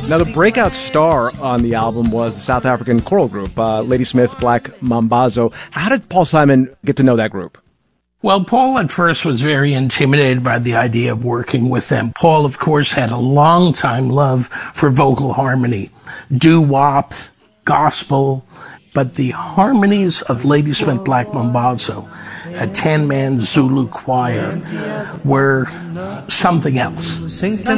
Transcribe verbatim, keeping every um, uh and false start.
Now, the breakout star on the album was the South African choral group, uh, Ladysmith Black Mambazo. How did Paul Simon get to know that group? Well, Paul at first was very intimidated by the idea of working with them. Paul, of course, had a long-time love for vocal harmony, doo-wop, gospel, but the harmonies of Ladysmith Black Mambazo, a ten-man Zulu choir, were something else.